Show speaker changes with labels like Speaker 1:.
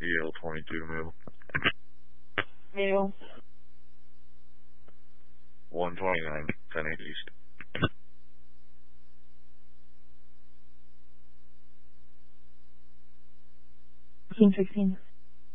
Speaker 1: EL 22 mil.
Speaker 2: Male.
Speaker 1: 129, 10 east.
Speaker 2: 1616.